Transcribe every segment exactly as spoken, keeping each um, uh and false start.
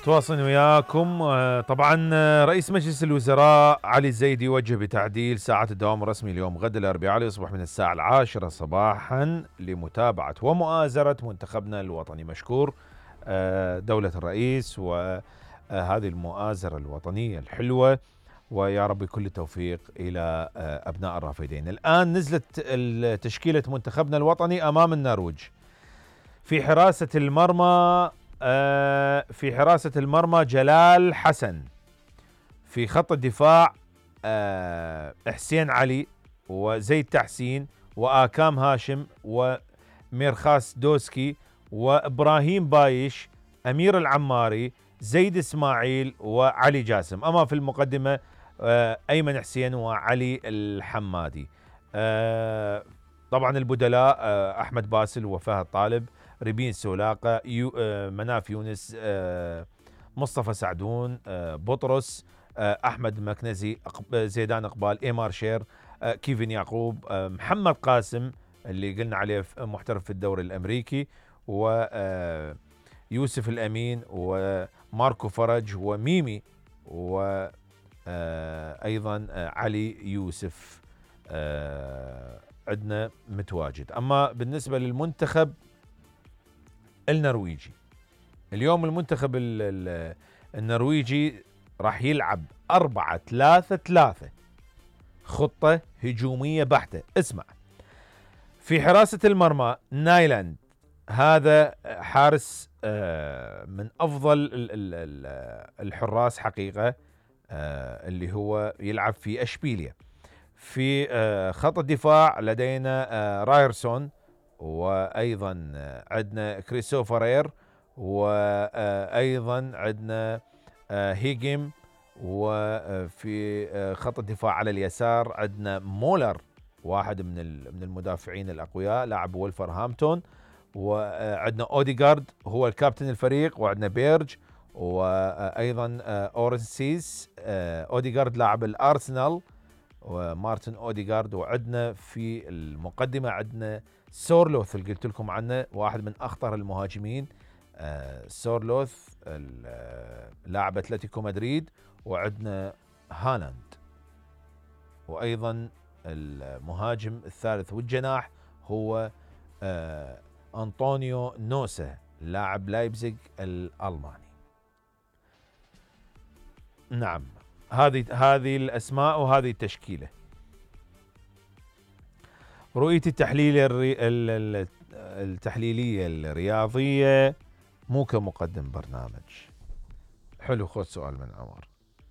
تواصل وياكم. طبعا رئيس مجلس الوزراء علي الزيدي يوجه بتعديل ساعات الدوام الرسمي اليوم غد الأربعاء ليصبح من الساعة العاشرة صباحا لمتابعة ومؤازرة منتخبنا الوطني. مشكور دولة الرئيس وهذه المؤازرة الوطنية الحلوة، ويا رب كل التوفيق إلى أبناء الرافدين. الآن نزلت تشكيلة منتخبنا الوطني أمام النرويج. في حراسة المرمى في حراسة المرمى جلال حسن. في خط الدفاع حسين علي وزيد تحسين وآكام هاشم وميرخاس دوسكي وإبراهيم بايش، أمير العماري، زيد إسماعيل وعلي جاسم. أما في المقدمة أيمن حسين وعلي الحمادي. طبعا البدلاء أحمد باسل وفهد طالب، ريبين سولاقة، يو مناف يونس، مصطفى سعدون، بطرس، أحمد مكنزي، زيدان إقبال، إيمار شير، كيفن يعقوب، محمد قاسم اللي قلنا عليه محترف في الدوري الأمريكي، ويوسف الأمين وماركو فرج وميمي، وأيضا علي يوسف عندنا متواجد. أما بالنسبة للمنتخب النرويجي اليوم، المنتخب النرويجي راح يلعب أربعة ثلاثة ثلاثة، خطة هجومية بحتة. اسمع، في حراسة المرمى نايلاند، هذا حارس من أفضل الحراس حقيقة، اللي هو يلعب في أشبيليا. في خط الدفاع لدينا رايرسون، وأيضا عندنا كريستوفر، وأيضا عندنا هيجيم. وفي خط الدفاع على اليسار عندنا مولر، واحد من من المدافعين الأقوياء، لاعب وولفرهامبتون. وعندنا أوديغارد هو الكابتن الفريق، وعندنا بيرج، وأيضا أورنسيس. أوديغارد لاعب الأرسنال، ومارتن أوديغارد. وعندنا في المقدمة عندنا سورلوث اللي قلت لكم عنه، واحد من أخطر المهاجمين. آه سورلوث لاعب أتلتيكو مدريد. وعندنا هالاند، وأيضا المهاجم الثالث والجناح هو آه أنطونيو نوسا لاعب لايبزيغ الألماني. نعم، هذه هذه الأسماء وهذه التشكيلة. رؤيتي التحليل الري... التحليلية الرياضية مو كمقدم برنامج. حلو، خذ سؤال من عمر.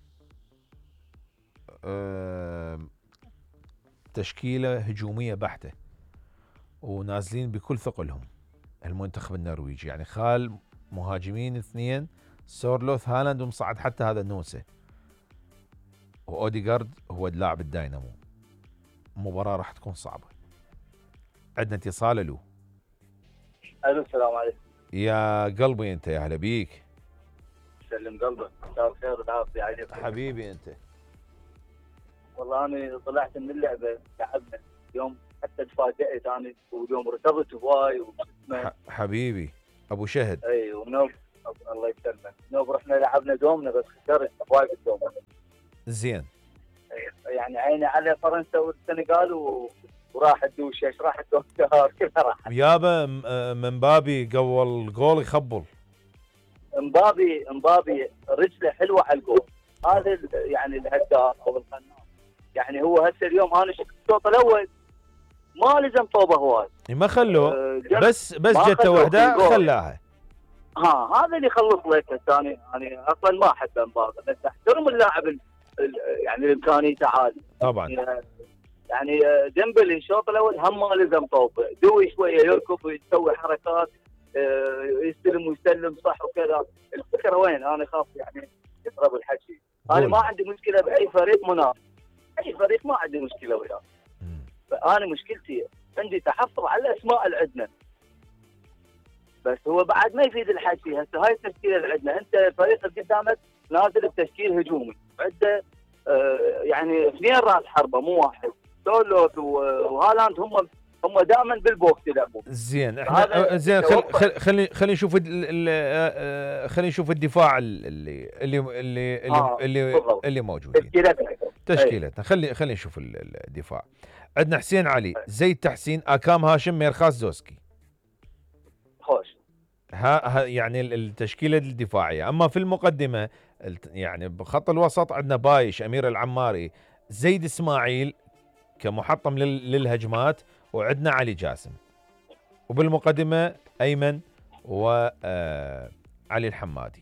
أه... تشكيلة هجومية بحتة، ونازلين بكل ثقلهم المنتخب النرويجي، يعني خال مهاجمين اثنين، سورلوث، هالاند، ومصعد حتى هذا نوسة، وأوديغارد هو لاعب الداينامو. المباراة راح تكون صعبة. عندنا اتصال. الو الو السلام عليكم. يا قلبي انت، يا هلا بيك. سلم قلبك، مساء الخير والعافيه عليك حبيبي انت. والله انا طلعت من اللعبه، لعبنا اليوم حتى تفاجئت انا، واليوم ارتبط هواي ح... حبيبي ابو شهد. اي ونوب الله يسلمك. نوب رحنا لعبنا دومنا بس خسرت وايد الدوم. زين. يعني عيني على فرنسا والسنغال و... وراح الدوش ايش راح الدكتور كلها راح. يابا مبابي قول جول يخبل. مبابي مبابي رجله حلوه على الجول، هذا يعني الهداف او القناص. يعني هو هسه اليوم انا شفت الشوط الاول ما لزم طوبه هواي، ما خلوه أه بس بس جته واحده خلاها. ها هذا اللي يخلص لك. الثاني يعني اصلا ما احب مبابي، بس احترم اللاعب يعني الامكانيته عاليه طبعا. يعني ديمبلي الشوط الاول هم ما لزم طوبه، دوي شويه يركض ويسوي حركات، يستلم ويسلم صح وكذا. الفكره وين؟ انا اخاف يعني يضرب الحكي. انا ما عندي مشكله باي فريق منافس، اي فريق ما عندي مشكله وياه. فانا مشكلتي عندي تحفظ على الاسماء اللي عندنا، بس هو بعد ما يفيد الحكي. هسه هاي التشكيله اللي عندنا، انت الفريق اللي قدامك نازل بتشكيل هجومي، عنده آه يعني اثنين راس حربه مو واحد، سولوث وهالاند هم هم دائما بالبوكس يلعبون. زين احنا زين خل خل خلي خلي نشوف خلينا نشوف الدفاع اللي اللي اللي آه اللي, اللي موجودين. تشكيلتنا تشكيلتنا خلي خلي نشوف الدفاع. عندنا حسين علي، زيد تحسين، اكام هاشم، ميرخاس زوسكي. خوش. ها, ها يعني التشكيله الدفاعيه. اما في المقدمه يعني بخط الوسط عندنا بايش، امير العماري، زيد اسماعيل كمحطم للهجمات، وعندنا علي جاسم. وبالمقدمه ايمن وعلي الحمادي.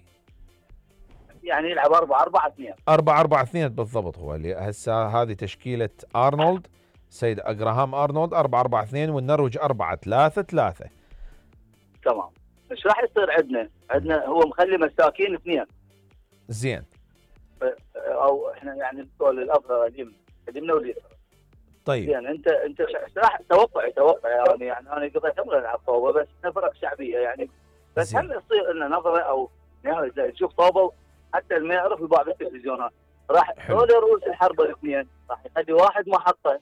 يعني يلعب أربعة أربعة اثنين. أربعة أربعة اثنين بالضبط. هو اللي هسه هذه تشكيله ارنولد، سيد اجراهام ارنولد أربعة أربعة اثنين، والنرويج أربعة ثلاثة ثلاثة. تمام. ايش راح يصير عندنا؟ عندنا هو مخلي مساكين اثنين. زين. او احنا يعني نقول الافضل اليمنى اليمنى واليسرى. طيب. زين انت انت راح توقعي توقعي يعني يعني انا قضيت عمري العب طوبه، بس فرق شعبيه يعني. بس هم يصير لنا نظره او يعني تشوف طوبه حتى اللي ما يعرف بعض التلفزيونات راح دول رؤوس الحرب الاثنين راح يخلي واحد محطه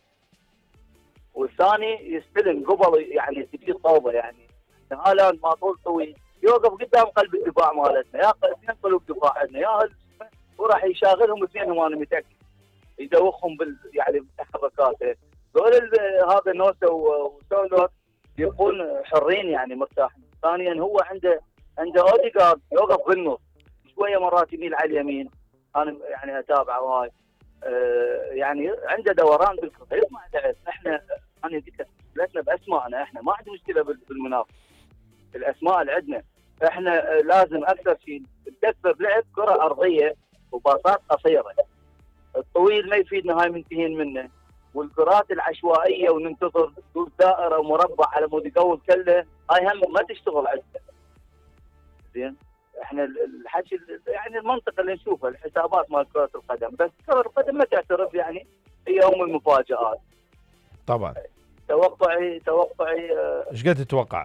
والثاني يستلم قبل يعني تجي طوبه. يعني هالاند ما طول طويل يوقف قدام قلب الدفاع مالتنا، يا اثنين قلوب دفاع عندنا يا وراح يشاغلهم اثنينهم وانا متاكد يدوخهم بال يعني بالتحركات. دول هذا نوسا وسولر يبقون حرين يعني مرتاحين. ثانيا هو عنده عنده اوديغارد يوقف بالنص شويه مرات يميل على اليمين، انا يعني اتابعه هاي أه يعني عنده دوران بالكره يسمع لعب. احنا انا قلت لك مشكلتنا باسمائنا، احنا ما عندنا مشكله بالمنافس الاسماء اللي عندنا. احنا لازم اكثر شيء نكثر لعب كره ارضيه وباصات قصيره. الطويل ما يفيدنا، هاي منتهين منه. والكرات العشوائيه وننتظر طول دائره ومربع على مود يقول كله، هاي هم ما تشتغل عندنا. زين احنا الحكي يعني المنطقه اللي نشوفها الحسابات مال كره القدم، بس كره القدم ما تعترف يعني هي ام المفاجات. طبعا. توقعي توقعي ايش قد تتوقع؟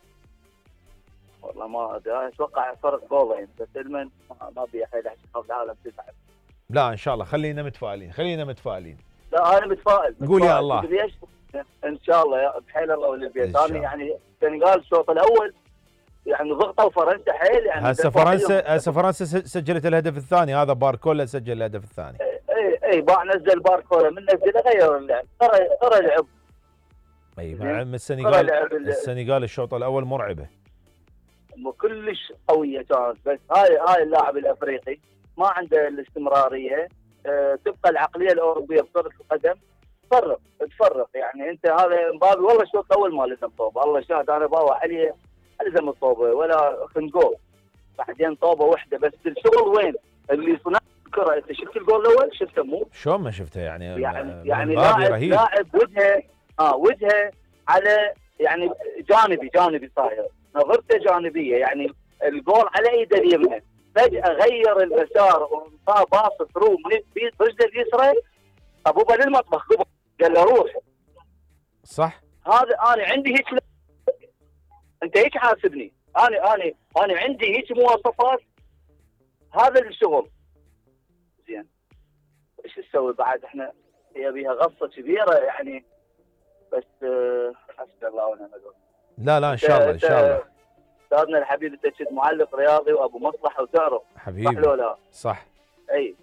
والله ما ادري، اتوقع فرق جولين بس المن ما بي حيل احكي خوف العالم تسعه. لا ان شاء الله خلينا متفائلين خلينا متفائلين. لا انا متفائل. قول يا الله. ان شاء الله بحيل الله والبيت. انا يعني السنغال الشوط الاول يعني ضغطوا فرنسا حيل يعني. هسه فرنسا هسه فرنسا سجلت الهدف الثاني، هذا باركولا سجل الهدف الثاني. اي اي باع نزل باركولا من نزله غير اللعب ترى ترى لعب. اي مع السنغال السنغال الشوط الاول مرعبه كلش قويه كانت، بس هاي هاي اللاعب الافريقي ما عنده الاستمراريه. أه تبقى العقليه الاوروبيه بكره القدم تفرق تفرق يعني. انت هذا مبابي والله الشوط الاول ما لزم طوبه، الله شاهد انا باوع عليه لزم الطوبه ولا خنقول، بعدين طوبه واحده بس. الشغل وين؟ اللي صنع الكره انت شفت الجول الاول شفته مو؟ شلون ما شفته يعني؟ يعني يعني لاعب لاعب وجهه اه وجهه على يعني جانبي جانبي صاير نظرته جانبيه يعني الجول على ايده اليمنى، فجاه غير المسار وانطاه باص ثرو برجله اليسرى ابوبا للمطبخ قال له روح. صح. هذا انا عندي هيك، انت هيك حاسبني، انا انا انا عندي هيك مواصفات، هذا الشغل. زين ايش نسوي بعد؟ احنا هي بيها غصه كبيره يعني، بس حسبي الله ونعم الوكيل. لا لا ان شاء الله ان شاء الله. استاذنا الحبيب انت كنت معلق رياضي وابو مصلحه وتعرف حبيبي. صح لو لا؟ صح. اي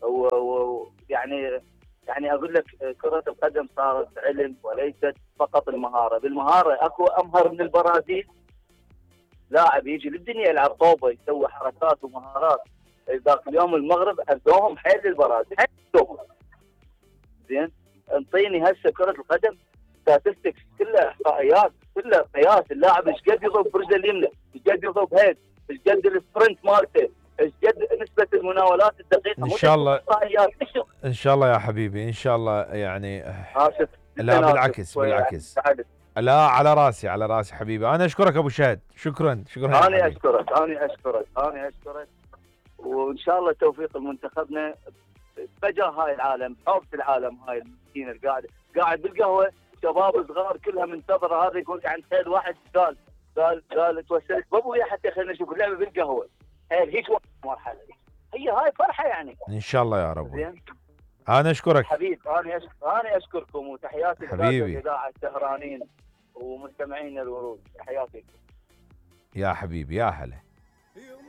ويعني يعني اقول لك كره القدم صارت علم وليست فقط المهاره، بالمهاره اكو امهر من البرازيل لاعب يجي للدنيا يلعب طوبه يسوي حركات ومهارات. ذاك اليوم المغرب اذوهم حيل البرازيل حيل. زين انطيني هسه كره القدم ستاتستكس كلها احصائيات كلها قياس اللاعب ايش قد يضرب برجله اليمنى، ايش قد يضرب هيد، ايش قد السبرنت مالته، ايش قد نسبه المناولات الدقيقه. ان شاء الله ان شاء الله يا حبيبي ان شاء الله يعني. اسف. لا بالعكس بالعكس. لا على راسي على راسي حبيبي. انا اشكرك ابو شهد. شكرا شكرا. انا اشكرك انا اشكرك انا اشكرك وان شاء الله توفيق المنتخبنا بجاه هاي العالم حوض العالم. هاي المسكين اللي قاعد قاعد بالقهوه شباب صغار كلها منتظره. هذا يقول عند خير واحد قال قال قال توسلت بابويا حتى خلينا نشوف اللعبه بالقهوه. هي هيك مرحله هي هاي فرحه يعني. ان شاء الله يا رب. زين انا اشكرك حبيب. انا أشكر انا اشكركم وتحياتي حبيبي لإذاعة السهرانين ومستمعين الورود، حياتي. يا حبيبي يا هلا.